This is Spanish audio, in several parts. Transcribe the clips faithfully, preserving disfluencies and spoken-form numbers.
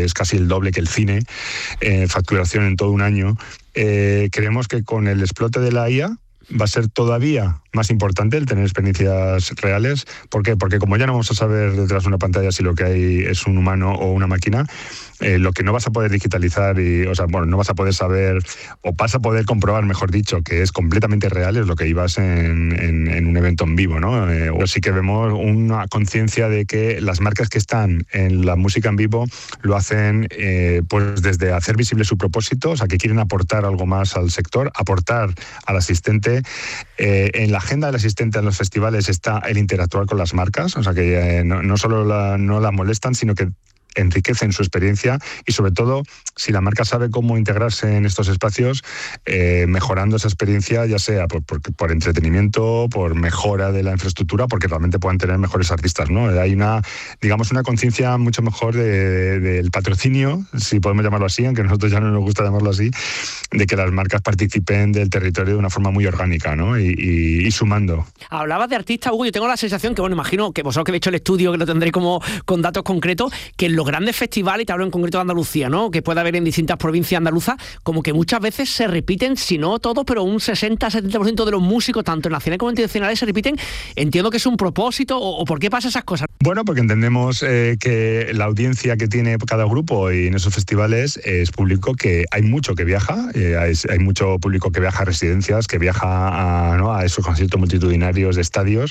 es casi el doble que el cine, eh, facturación en todo un año. Eh, creemos que con el explote de la I A va a ser todavía más importante el tener experiencias reales. ¿Por qué? Porque como ya no vamos a saber detrás de una pantalla si lo que hay es un humano o una máquina, eh, lo que no vas a poder digitalizar, y, o sea, bueno, no vas a poder saber, o vas a poder comprobar, mejor dicho, que es completamente real, es lo que ibas en, en, en un evento en vivo, ¿no? Eh, o sí que vemos una conciencia de que las marcas que están en la música en vivo lo hacen eh, pues desde hacer visible su propósito, o sea, que quieren aportar algo más al sector, aportar al asistente. Eh, en la agenda del asistente en los festivales está el interactuar con las marcas, o sea que eh, no, no solo la, no la molestan, sino que enriquecen su experiencia, y sobre todo si la marca sabe cómo integrarse en estos espacios, eh, mejorando esa experiencia, ya sea por, por, por entretenimiento, por mejora de la infraestructura, porque realmente puedan tener mejores artistas, ¿no? Hay una, digamos, una conciencia mucho mejor de, de, del patrocinio, si podemos llamarlo así, aunque a nosotros ya no nos gusta llamarlo así, de que las marcas participen del territorio de una forma muy orgánica, ¿no? Y, y, y sumando. Hablabas de artistas, Hugo, yo tengo la sensación que, bueno, imagino que vosotros que habéis hecho el estudio, que lo tendréis como con datos concretos, que en los grandes festivales, y te hablo en concreto de Andalucía, ¿no?, que puede haber en distintas provincias andaluzas, como que muchas veces se repiten, si no todos, pero un sesenta a setenta por ciento de los músicos, tanto nacionales como internacionales, se repiten. Entiendo que es un propósito, o, o ¿por qué pasa esas cosas? Bueno, porque entendemos eh, que la audiencia que tiene cada grupo y en esos festivales es público que hay mucho que viaja, eh, hay, hay mucho público que viaja a residencias, que viaja a, ¿no?, a esos conciertos multitudinarios de estadios,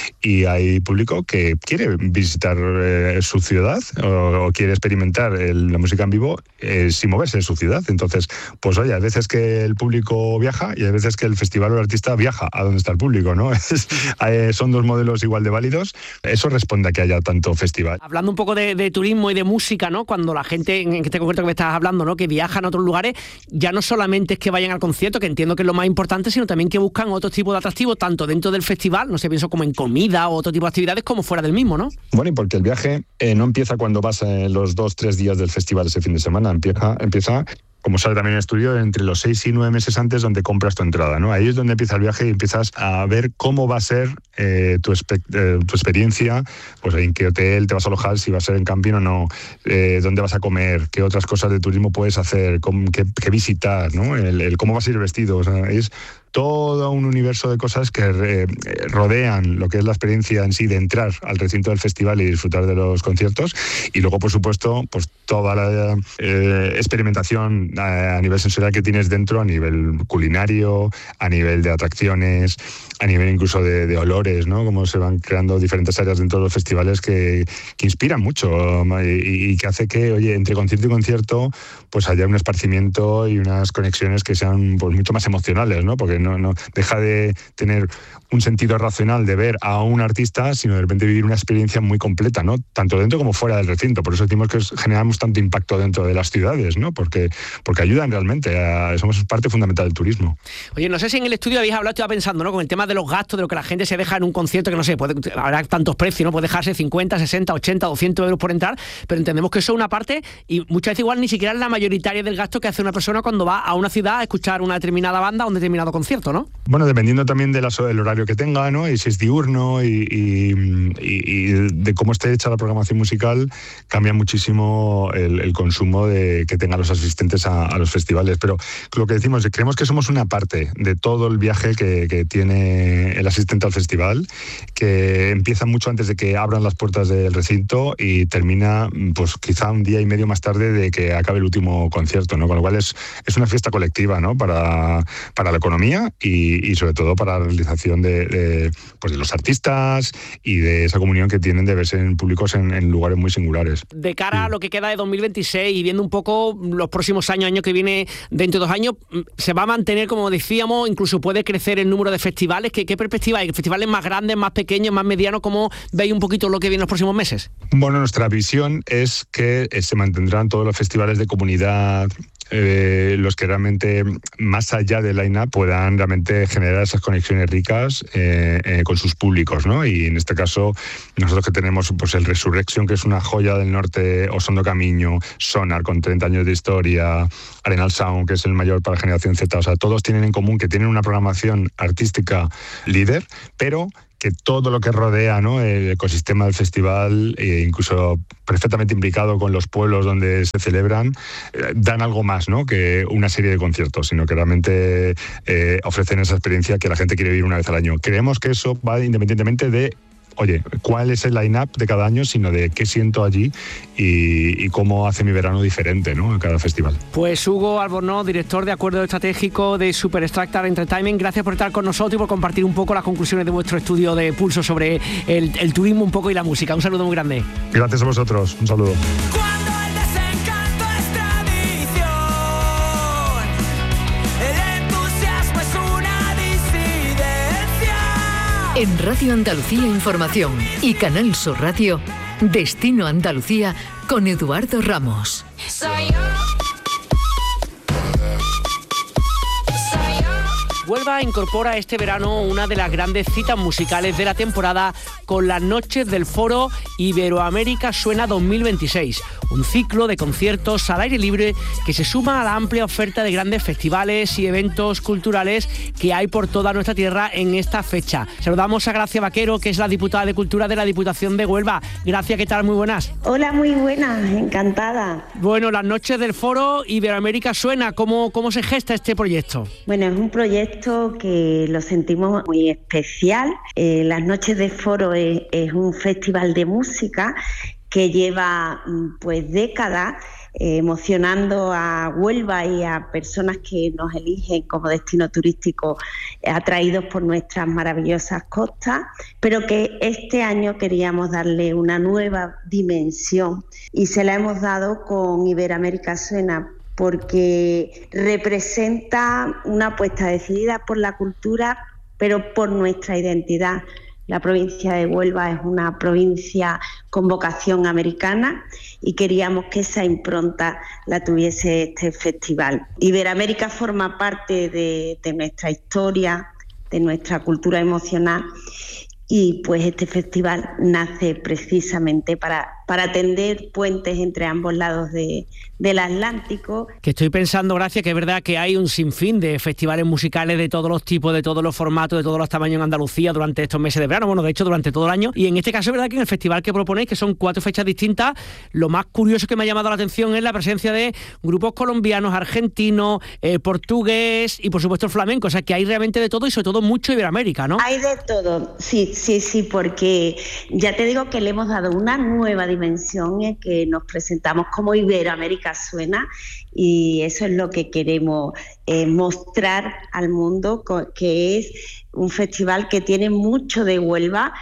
y hay público que quiere visitar eh, su ciudad o, o quiere experimentar el, la música en vivo eh, sin moverse de su ciudad. Entonces, pues oye, hay veces que el público viaja y hay veces que el festival o el artista viaja a donde está el público, ¿no? Es, eh, son dos modelos igual de válidos. Eso responde a que haya tanto festival. Hablando un poco de, de turismo y de música, ¿no?, cuando la gente, en este concreto que me estás hablando, ¿no?, que viajan a otros lugares, ya no solamente es que vayan al concierto, que entiendo que es lo más importante, sino también que buscan otro tipo de atractivos, tanto dentro del festival, no sé, pienso como en comida o otro tipo de actividades, como fuera del mismo, ¿no? Bueno, y porque el viaje eh, no empieza cuando vas eh, los dos, tres días del festival ese fin de semana, empieza, empieza como sale también en el estudio, entre los seis y nueve meses antes, donde compras tu entrada, ¿no? Ahí es donde empieza el viaje y empiezas a ver cómo va a ser eh, tu, espe- eh, tu experiencia, pues en qué hotel te vas a alojar, si va a ser en camping o no, eh, dónde vas a comer, qué otras cosas de turismo puedes hacer, cómo, qué, qué visitar, ¿no? El, el cómo vas a ir vestido, o sea, es todo un universo de cosas que eh, rodean lo que es la experiencia en sí de entrar al recinto del festival y disfrutar de los conciertos, y luego, por supuesto, pues toda la eh, experimentación a, a nivel sensorial que tienes dentro, a nivel culinario, a nivel de atracciones, a nivel incluso de, de olores, ¿no? Cómo se van creando diferentes áreas dentro de los festivales que, que inspiran mucho y, y que hace que, oye, entre concierto y concierto, pues haya un esparcimiento y unas conexiones que sean pues mucho más emocionales, ¿no? Porque no, no deja de tener un sentido racional de ver a un artista, sino de repente vivir una experiencia muy completa, ¿no? Tanto dentro como fuera del recinto. Por eso decimos que generamos tanto impacto dentro de las ciudades, ¿no? Porque, porque ayudan realmente, a, somos parte fundamental del turismo. Oye, no sé si en el estudio habéis hablado, estaba pensando, ¿no?, con el tema de los gastos, de lo que la gente se deja en un concierto, que no sé, puede, habrá tantos precios, ¿no? Puede dejarse cincuenta, sesenta, ochenta, doscientos euros por entrar, pero entendemos que eso es una parte, y muchas veces igual ni siquiera es la mayoritaria del gasto que hace una persona cuando va a una ciudad a escuchar una determinada banda o un determinado concierto, ¿no? Bueno, dependiendo también del horario que tenga, ¿no? Y si es diurno y, y, y, y de cómo esté hecha la programación musical, cambia muchísimo el, el consumo de, que tengan los asistentes a, a los festivales. Pero lo que decimos es que creemos que somos una parte de todo el viaje que, que tiene el asistente al festival, que empieza mucho antes de que abran las puertas del recinto y termina, pues quizá un día y medio más tarde de que acabe el último concierto, ¿no? Con lo cual es, es una fiesta colectiva, ¿no? Para, para la economía y, y sobre todo para la realización de, de, pues de los artistas y de esa comunión que tienen de verse en públicos en, en lugares muy singulares. De cara sí. a lo que queda de dos mil veintiséis y viendo un poco los próximos años, año que viene, dentro de dos años, ¿se va a mantener, como decíamos, incluso puede crecer el número de festivales? ¿Qué, qué perspectiva hay? ¿Festivales más grandes, más pequeños, más medianos? ¿Cómo veis un poquito lo que viene en los próximos meses? Bueno, nuestra visión es que se mantendrán todos los festivales de comunidad, Eh, los que realmente, más allá del line-up, puedan realmente generar esas conexiones ricas eh, eh, con sus públicos, ¿no? Y en este caso, nosotros que tenemos pues el Resurrection, que es una joya del norte, Osondo Camiño, Sonar, con treinta años de historia, Arenal Sound, que es el mayor para la generación Z, o sea, todos tienen en común que tienen una programación artística líder, pero que todo lo que rodea, ¿no?, el ecosistema del festival, e incluso perfectamente implicado con los pueblos donde se celebran, eh, dan algo más, ¿no?, que una serie de conciertos, sino que realmente eh, ofrecen esa experiencia que la gente quiere vivir una vez al año. Creemos que eso va independientemente de, oye, cuál es el line-up de cada año, sino de qué siento allí y, y cómo hace mi verano diferente, ¿no?, en cada festival. Pues Hugo Albornoz, director de Acuerdo Estratégico de Superstructure Entertainment, gracias por estar con nosotros y por compartir un poco las conclusiones de vuestro estudio de pulso sobre el, el turismo un poco y la música. Un saludo muy grande. Gracias a vosotros, un saludo. En Radio Andalucía Información y Canal Sur Radio, Destino Andalucía con Eduardo Ramos. Huelva incorpora este verano una de las grandes citas musicales de la temporada con las Noches del Foro Iberoamérica Suena dos mil veintiséis, un ciclo de conciertos al aire libre que se suma a la amplia oferta de grandes festivales y eventos culturales que hay por toda nuestra tierra en esta fecha. Saludamos a Gracia Vaquero, que es la diputada de Cultura de la Diputación de Huelva. Gracia, ¿qué tal? Muy buenas. Hola, muy buenas, encantada. Bueno, las Noches del Foro Iberoamérica Suena, ¿cómo, cómo se gesta este proyecto? Bueno, es un proyecto que lo sentimos muy especial. Eh, las Noches del Foro es, es un festival de música que lleva pues décadas eh, emocionando a Huelva y a personas que nos eligen como destino turístico atraídos por nuestras maravillosas costas, pero que este año queríamos darle una nueva dimensión y se la hemos dado con Iberoamérica Suena, porque representa una apuesta decidida por la cultura, pero por nuestra identidad. La provincia de Huelva es una provincia con vocación americana y queríamos que esa impronta la tuviese este festival. Iberoamérica forma parte de, de nuestra historia, de nuestra cultura emocional, y pues este festival nace precisamente para, para tender puentes entre ambos lados de, del Atlántico. Que estoy pensando, Gracia, que es verdad que hay un sinfín de festivales musicales de todos los tipos, de todos los formatos, de todos los tamaños en Andalucía durante estos meses de verano, bueno, de hecho durante todo el año, y en este caso es verdad que en el festival que proponéis, que son cuatro fechas distintas, lo más curioso que me ha llamado la atención es la presencia de grupos colombianos, argentinos, eh, portugués y por supuesto el flamenco, o sea que hay realmente de todo y sobre todo mucho Iberoamérica, ¿no? Hay de todo, sí, sí, sí, porque ya te digo que le hemos dado una nueva dimensión en que nos presentamos como Iberoamérica Suena, y eso es lo que queremos eh, mostrar al mundo, que es un festival que tiene mucho de Huelva,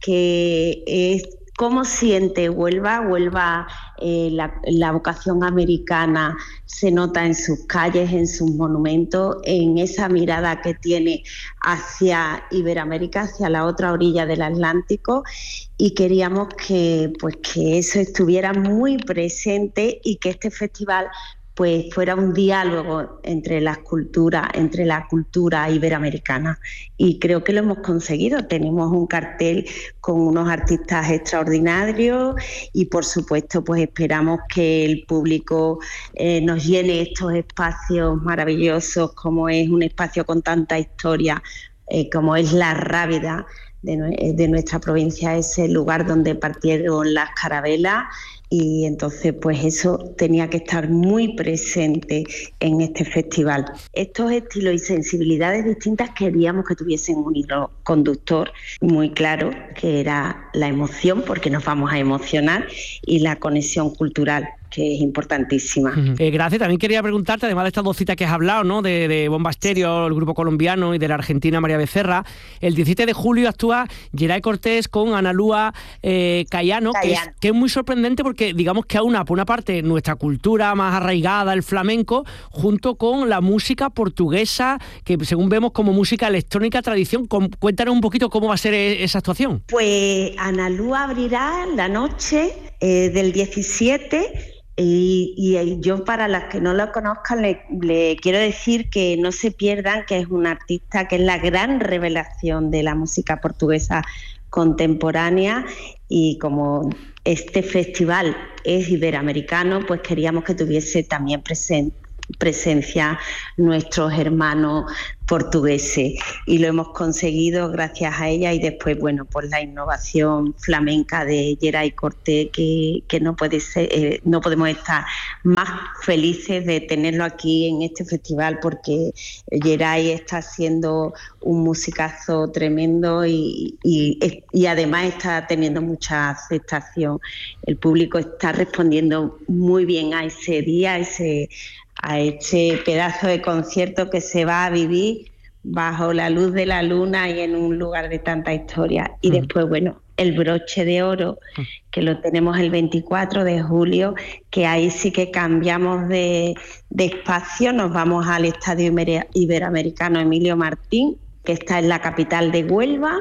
que es cómo siente Huelva. Huelva, eh, la, la vocación americana se nota en sus calles, en sus monumentos, en esa mirada que tiene hacia Iberoamérica, hacia la otra orilla del Atlántico, y queríamos que, pues, que eso estuviera muy presente y que este festival pues fuera un diálogo entre las culturas, entre la cultura iberoamericana. Y creo que lo hemos conseguido. Tenemos un cartel con unos artistas extraordinarios y, por supuesto, pues esperamos que el público eh, nos llene estos espacios maravillosos, como es un espacio con tanta historia, eh, como es La Rábida de, de nuestra provincia, ese lugar donde partieron las carabelas. Y entonces pues eso tenía que estar muy presente en este festival. Estos estilos y sensibilidades distintas queríamos que tuviesen un hilo conductor muy claro, que era la emoción, porque nos vamos a emocionar, y la conexión cultural, que es importantísima. Uh-huh. Eh, gracias. También quería preguntarte, además de estas dos citas que has hablado, ¿no?, de, de Bomba Estéreo, el grupo colombiano, y de la argentina María Becerra, el diecisiete de julio actúa Geray Cortés con Analúa eh, Cayano, que es, que es muy sorprendente porque digamos que aúna, por una parte, nuestra cultura más arraigada, el flamenco, junto con la música portuguesa, que según vemos como música electrónica tradición. Cuéntanos un poquito cómo va a ser esa actuación. Pues Analúa abrirá la noche eh, del diecisiete. Y, y yo, para las que no lo conozcan, le, le quiero decir que no se pierdan que es un artista que es la gran revelación de la música portuguesa contemporánea, y como este festival es iberoamericano, pues queríamos que tuviese también presente presencia nuestros hermanos portugueses, y lo hemos conseguido gracias a ella, y después, bueno, por la innovación flamenca de Geray Cortés, que, que no puede ser, eh, no podemos estar más felices de tenerlo aquí en este festival, porque Geray está haciendo un musicazo tremendo y, y, y además está teniendo mucha aceptación. El público está respondiendo muy bien a ese día, a ese a este pedazo de concierto que se va a vivir bajo la luz de la luna y en un lugar de tanta historia. Y uh-huh. después, bueno, el broche de oro, uh-huh. que lo tenemos el veinticuatro de julio, que ahí sí que cambiamos de, de espacio, nos vamos al Estadio Iber- Iberoamericano Emilio Martín, que está en la capital de Huelva,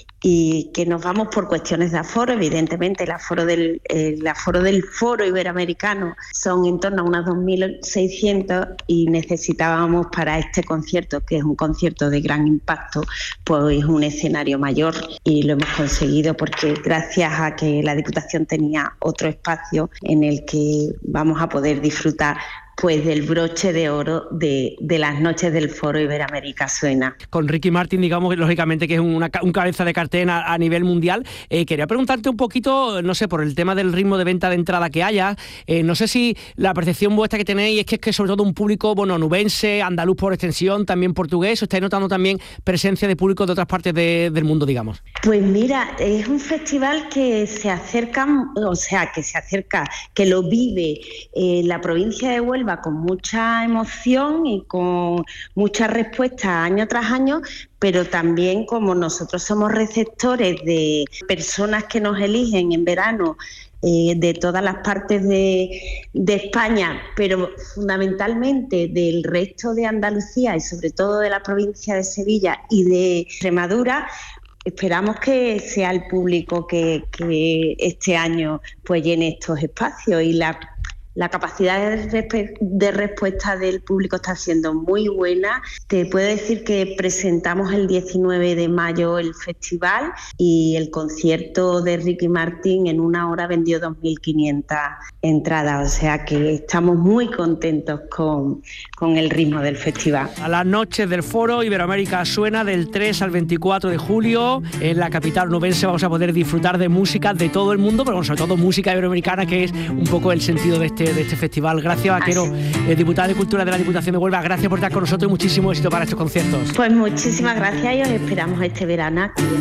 y que nos vamos por cuestiones de aforo. Evidentemente el aforo del, el aforo del Foro Iberoamericano son en torno a unos dos mil seiscientos, y necesitábamos para este concierto, que es un concierto de gran impacto, pues un escenario mayor, y lo hemos conseguido porque gracias a que la Diputación tenía otro espacio en el que vamos a poder disfrutar pues del broche de oro de, de las noches del Foro Iberoamérica Suena. Con Ricky Martin, digamos, lógicamente que es una, un cabeza de cartel a, a nivel mundial. Eh, quería preguntarte un poquito, no sé, por el tema del ritmo de venta de entrada que haya, eh, no sé si la percepción vuestra que tenéis es que es que sobre todo un público, bueno, nubense, andaluz por extensión, también portugués, ¿o estáis notando también presencia de público de otras partes de, del mundo, digamos? Pues mira, es un festival que se acerca, o sea, que se acerca, que lo vive eh, la provincia de Huelva con mucha emoción y con mucha respuesta año tras año, pero también como nosotros somos receptores de personas que nos eligen en verano eh, de todas las partes de, de España, pero fundamentalmente del resto de Andalucía y sobre todo de la provincia de Sevilla y de Extremadura, esperamos que sea el público que, que este año pues llene estos espacios, y la La capacidad de, resp- de respuesta del público está siendo muy buena. Te puedo decir que presentamos el diecinueve de mayo el festival, y el concierto de Ricky Martin en una hora vendió dos mil quinientas entradas. O sea que estamos muy contentos con, con el ritmo del festival. A las noches del Foro Iberoamérica Suena, del tres al veinticuatro de julio, en la capital nubense vamos a poder disfrutar de música de todo el mundo, pero sobre todo música iberoamericana, que es un poco el sentido de este de este festival. Gracias, Vaquero, eh, diputada de Cultura de la Diputación de Huelva. Gracias por estar con nosotros y muchísimo éxito para estos conciertos. Pues muchísimas gracias, y os esperamos este verano aquí.